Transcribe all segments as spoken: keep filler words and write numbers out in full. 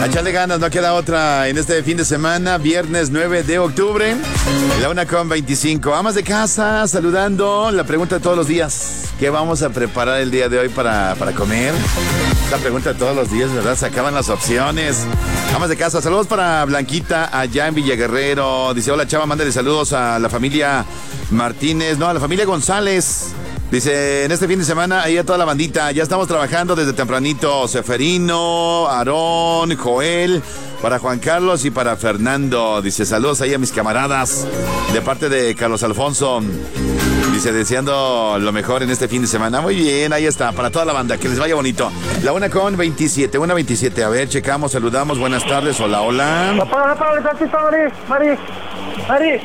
A echarle ganas, no queda otra en este fin de semana, viernes nueve de octubre, la una con veinticinco. Amas de casa, saludando. La pregunta de todos los días: ¿qué vamos a preparar el día de hoy para, para comer? La pregunta de todos los días, ¿verdad? Se acaban las opciones. Amas de casa, saludos para Blanquita allá en Villaguerrero. Dice: hola chava, mándale saludos a la familia Martínez, no, a la familia González. Dice: en este fin de semana, ahí a toda la bandita, ya estamos trabajando desde tempranito. Seferino, Aarón, Joel, para Juan Carlos y para Fernando. Dice: saludos ahí a mis camaradas, de parte de Carlos Alfonso. Dice: deseando lo mejor en este fin de semana. Muy bien, ahí está, para toda la banda, que les vaya bonito. La una con veintisiete, una veintisiete. A ver, checamos, saludamos, buenas tardes, hola, hola. Papá, papá, Mari, Mari, Mari.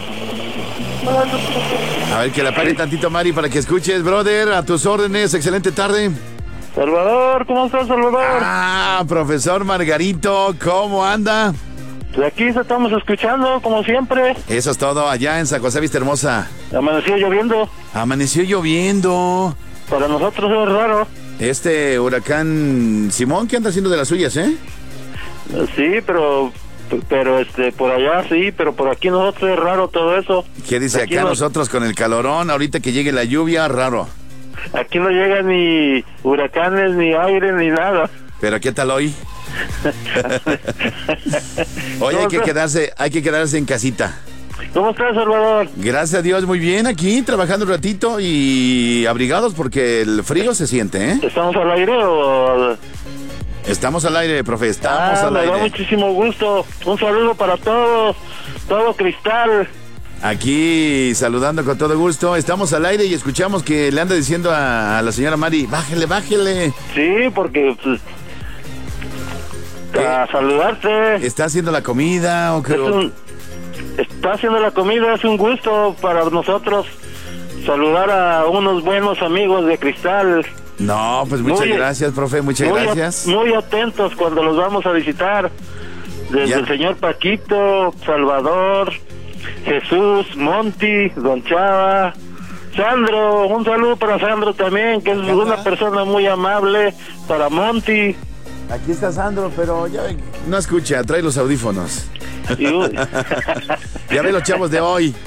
A ver, que la apague tantito, Mari, para que escuches, brother, a tus órdenes, excelente tarde. Salvador, ¿cómo estás, Salvador? Ah, profesor Margarito, ¿cómo anda? Pues aquí estamos escuchando, como siempre. Eso es todo, allá en San José Vista Hermosa. Amaneció lloviendo. Amaneció lloviendo. Para nosotros es raro. Este huracán Simón, ¿qué anda haciendo de las suyas, eh? Sí, pero... Pero este, por allá sí, pero por aquí nosotros es raro todo eso. ¿Qué dice aquí acá no, nosotros con el calorón? Ahorita que llegue la lluvia, raro. Aquí no llegan ni huracanes, ni aire, ni nada. ¿Pero qué tal hoy? Hoy hay que quedarse, hay que quedarse en casita. ¿Cómo estás, Salvador? Gracias a Dios, muy bien, aquí trabajando un ratito y abrigados porque el frío se siente, ¿eh? ¿Estamos al aire o...? Estamos al aire, profe, estamos ah, al me aire. Me da muchísimo gusto. Un saludo para todos, todo Cristal. Aquí saludando con todo gusto. Estamos al aire y escuchamos que le anda diciendo a, a la señora Mari: bájele, bájele. Sí, porque pues, a saludarte. ¿Está haciendo la comida o qué? Un, está haciendo la comida, es un gusto para nosotros saludar a unos buenos amigos de Cristal. No, pues muchas muy, gracias, profe, muchas muy gracias. A, muy atentos cuando los vamos a visitar. Desde ya. El señor Paquito, Salvador, Jesús, Monty, Don Chava, Sandro, un saludo para Sandro también, que es ¿Qué una persona muy amable, para Monty. Aquí está Sandro, pero ya no escucha, trae los audífonos. Ya ve los chavos de hoy.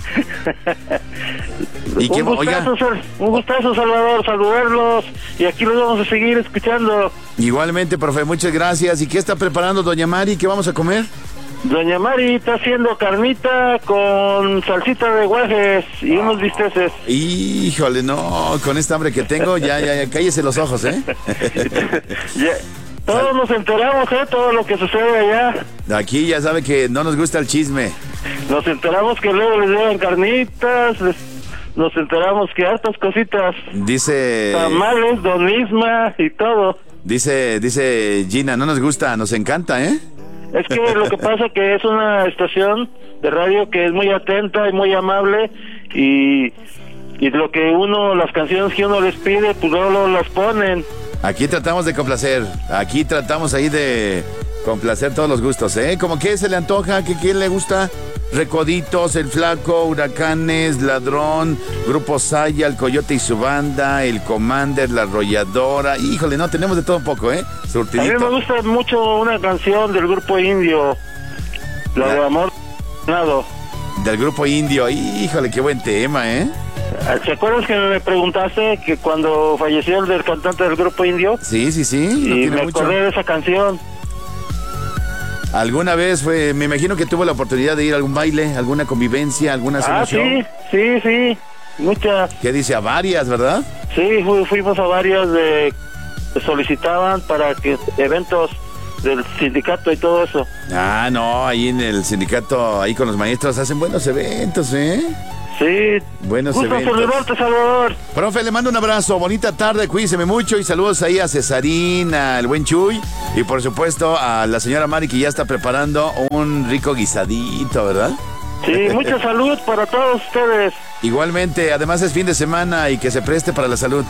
¿Y un, gustazo, oiga? un gustazo, Salvador, saludarlos. Y aquí los vamos a seguir escuchando. Igualmente, profe, muchas gracias. ¿Y qué está preparando doña Mari? ¿Qué vamos a comer? Doña Mari está haciendo carnita con salsita de guajes y oh. unos bisteces. Híjole, no, con esta hambre que tengo, ya, ya, ya, cállese los ojos, ¿eh? ya. Todos nos enteramos, ¿eh? Todo lo que sucede allá. Aquí ya sabe que no nos gusta el chisme. Nos enteramos que luego les llevan carnitas, les, nos enteramos que hartas cositas. Dice... tamales, donisma y todo. Dice, dice Gina, no nos gusta, nos encanta, ¿eh? Es que lo que pasa que es una estación de radio que es muy atenta y muy amable y... Y lo que uno, las canciones que uno les pide, pues luego las ponen. Aquí tratamos de complacer, aquí tratamos ahí de complacer todos los gustos, ¿eh? Como que se le antoja, que quién le gusta, Recoditos, El Flaco, Huracanes, Ladrón, Grupo Saya, El Coyote y su banda, El Commander, La Arrolladora. Híjole, no, tenemos de todo un poco, ¿eh? Surtidito. A mí me gusta mucho una canción del Grupo Indio, La, La... de Amor Nado. Del Grupo Indio, híjole, qué buen tema, ¿eh? ¿Te acuerdas que me preguntaste que cuando falleció el del cantante del Grupo Indio? Sí, sí, sí. Y me mucho. acordé de esa canción. ¿Alguna vez fue, me imagino que tuvo la oportunidad de ir a algún baile, alguna convivencia, alguna Ah, sí, sí, sí, muchas. ¿Qué dice? A varias, ¿verdad? Sí, fu fuimos a varias de que solicitaban para que eventos del sindicato y todo eso. Ah, no, ahí en el sindicato, ahí con los maestros hacen buenos eventos, ¿eh? Sí, buenos gusto eventos. saludarte, Salvador. Profe, le mando un abrazo, bonita tarde, cuídeseme mucho y saludos ahí a Cesarín, al buen Chuy y por supuesto a la señora Mari que ya está preparando un rico guisadito, ¿verdad? Sí, mucha salud para todos ustedes. Igualmente, además es fin de semana y que se preste para la salud.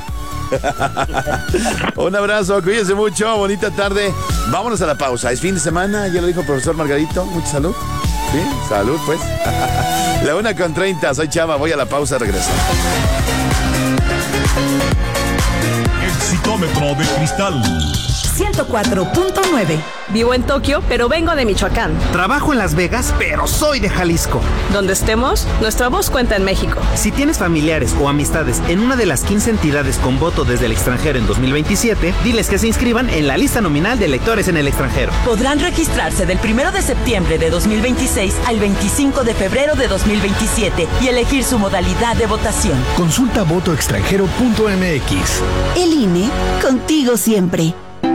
Un abrazo, cuídense mucho, bonita tarde. Vámonos a la pausa, es fin de semana, ya lo dijo el profesor Margarito, mucha salud. Sí, salud pues. La una con treinta, soy Chava, voy a la pausa, regreso. Exitómetro de cristal. ciento cuatro punto nueve. Vivo en Tokio, pero vengo de Michoacán. Trabajo en Las Vegas, pero soy de Jalisco. Donde estemos, nuestra voz cuenta en México. Si tienes familiares o amistades en una de las quince entidades con voto desde el extranjero en dos mil veintisiete, diles que se inscriban en la lista nominal de electores en el extranjero. Podrán registrarse del primero de septiembre de dos mil veintiséis al veinticinco de febrero de dos mil veintisiete y elegir su modalidad de votación. Consulta voto extranjero punto m x. El I N E, contigo siempre.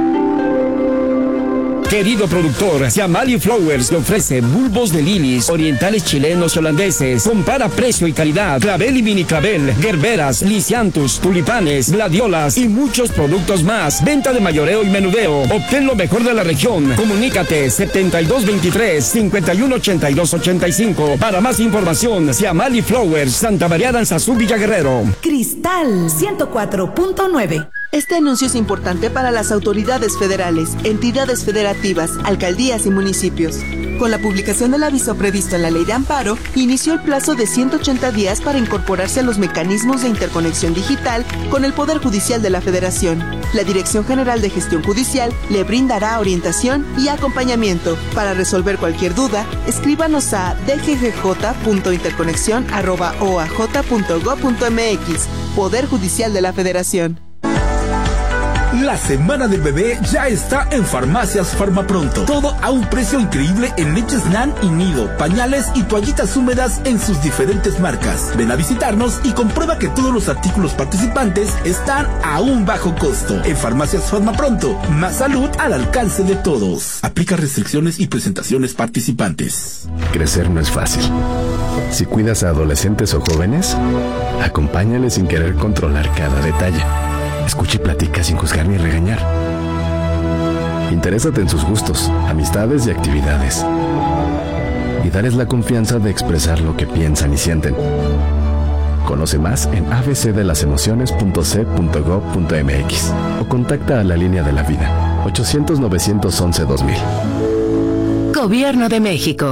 Querido productor, Siamali Flowers le ofrece bulbos de lilies, orientales chilenos y holandeses. Compara precio y calidad. Clavel y mini clavel, gerberas, lisianthus, tulipanes, gladiolas y muchos productos más. Venta de mayoreo y menudeo. Obtén lo mejor de la región. Comunícate setenta y dos veintitrés, cincuenta y uno ochenta y dos ochenta y cinco. Para más información, Siamali Flowers, Santa María Danzazú, Villa Guerrero. Cristal ciento cuatro punto nueve. Este anuncio es importante para las autoridades federales, entidades federativas, alcaldías y municipios. Con la publicación del aviso previsto en la Ley de Amparo, inició el plazo de ciento ochenta días para incorporarse a los mecanismos de interconexión digital con el Poder Judicial de la Federación. La Dirección General de Gestión Judicial le brindará orientación y acompañamiento. Para resolver cualquier duda, escríbanos a d g g j punto interconexión arroba o a j punto gob punto m x. Poder Judicial de la Federación. La semana del bebé ya está en Farmacias Farmapronto. Todo a un precio increíble en leches Nan y Nido, pañales y toallitas húmedas en sus diferentes marcas. Ven a visitarnos y comprueba que todos los artículos participantes están a un bajo costo. En Farmacias Farmapronto, más salud al alcance de todos. Aplica restricciones y presentaciones participantes. Crecer no es fácil. Si cuidas a adolescentes o jóvenes, acompáñales sin querer controlar cada detalle. Escucha y platica sin juzgar ni regañar. Interésate en sus gustos, amistades y actividades. Y darles la confianza de expresar lo que piensan y sienten. Conoce más en a b c de las emociones punto c punto gob punto m x o contacta a la línea de la vida ochocientos, novecientos once, dos mil. Gobierno de México.